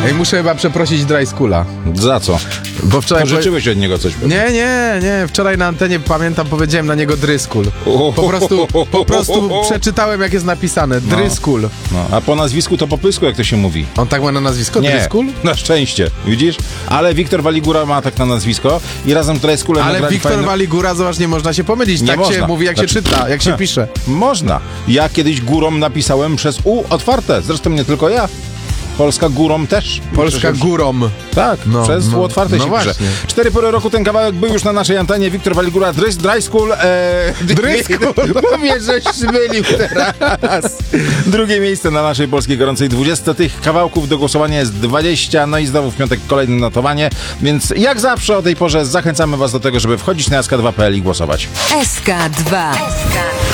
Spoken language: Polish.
Ej, muszę chyba przeprosić Dry Schoola. Za co? Bo wczoraj... Pożyczyłeś od niego coś. Nie. Wczoraj na antenie, pamiętam, powiedziałem na niego Dryskul. Po prostu przeczytałem, jak jest napisane. Dryskul. No, a po nazwisku to po pysku, jak to się mówi. On tak ma na nazwisko? Nie, Dryskul? na szczęście, widzisz? Ale Wiktor Waligura ma tak na nazwisko i razem z Dryskulem Ale nagrali Wiktor Waligura, zobacz, nie można się pomylić. Nie Tak można. się mówi, jak się czyta, jak się pisze. Można. Ja kiedyś górą napisałem przez U otwarte. Zresztą nie tylko ja. Polska górą też. Polska górą. Tak, przez U otwarte się pisze. właśnie. 4 pory roku ten kawałek był już na naszej antenie. Wiktor Waligura, Dry School. Dryskul. Powiedz, żeś mylił teraz. Drugie miejsce na naszej polskiej gorącej 20. Tych kawałków do głosowania jest 20. No i znowu w piątek kolejne notowanie. Więc jak zawsze o tej porze zachęcamy was do tego, żeby wchodzić na sk2.pl i głosować. SK2.